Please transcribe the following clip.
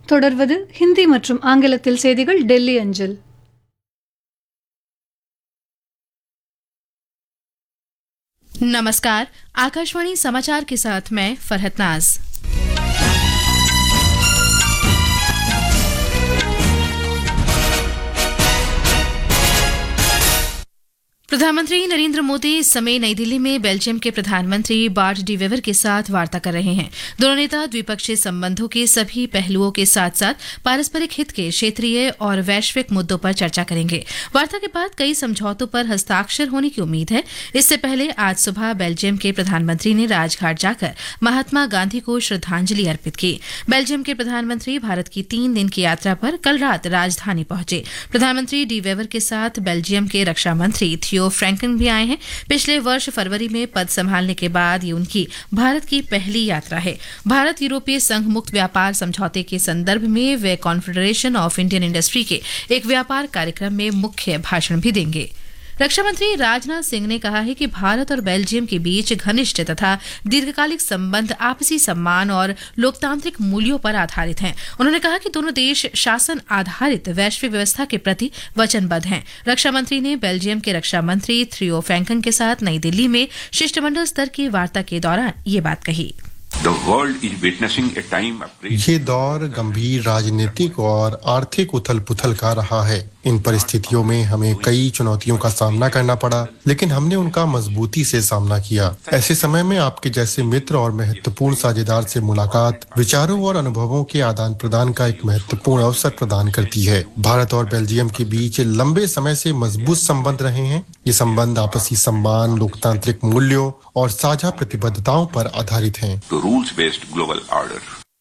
தொடர்வது ஹிந்தி மற்றும் ஆங்கிலத்தில் செய்திகள் டெல்லி அஞ்சல். नमस्कार, आकाशवाणी समाचार के साथ मैं फरहत नाज। प्रधानमंत्री नरेंद्र मोदी इस समय नई दिल्ली में बेल्जियम के प्रधानमंत्री बार्ट डी वेवर के साथ वार्ता कर रहे हैं। दोनों नेता द्विपक्षीय संबंधों के सभी पहलुओं के साथ साथ पारस्परिक हित के क्षेत्रीय और वैश्विक मुद्दों पर चर्चा करेंगे। वार्ता के बाद कई समझौतों पर हस्ताक्षर होने की उम्मीद है। इससे पहले आज सुबह बेल्जियम के प्रधानमंत्री ने राजघाट जाकर महात्मा गांधी को श्रद्धांजलि अर्पित की। बेल्जियम के प्रधानमंत्री भारत की 3 दिन की यात्रा पर कल रात राजधानी पहुंचे। प्रधानमंत्री डी वेवर के साथ बेल्जियम के रक्षा मंत्री थियो फ्रैंकन भी आए हैं। पिछले वर्ष फरवरी में पद संभालने के बाद ये उनकी भारत की पहली यात्रा है। भारत यूरोपीय संघ मुक्त व्यापार समझौते के संदर्भ में वे कॉन्फेडरेशन ऑफ इंडियन इंडस्ट्री के एक व्यापार कार्यक्रम में मुख्य भाषण भी देंगे। रक्षा मंत्री राजनाथ सिंह ने कहा है कि भारत और बेल्जियम के बीच घनिष्ठ तथा दीर्घकालिक संबंध आपसी सम्मान और लोकतांत्रिक मूल्यों पर आधारित हैं। उन्होंने कहा कि दोनों देश शासन आधारित वैश्विक व्यवस्था के प्रति वचनबद्ध हैं। रक्षा मंत्री ने बेल्जियम के रक्षा मंत्री थियो फ्रैंकन के साथ नई दिल्ली में शिष्टमंडल स्तर की वार्ता के दौरान ये बात कही। ये दौर गंभीर राजनीतिक और आर्थिक उथल पुथल का रहा है। इन परिस्थितियों में हमें कई चुनौतियों का सामना करना पड़ा, लेकिन हमने उनका मजबूती से सामना किया। ऐसे समय में आपके जैसे मित्र और महत्वपूर्ण साझेदार से मुलाकात विचारों और अनुभवों के आदान प्रदान का एक महत्वपूर्ण अवसर प्रदान करती है। भारत और बेल्जियम के बीच लंबे समय से मजबूत संबंध रहे हैं। ये संबंध आपसी सम्मान, लोकतांत्रिक मूल्यों और साझा प्रतिबद्धताओं पर आधारित हैं।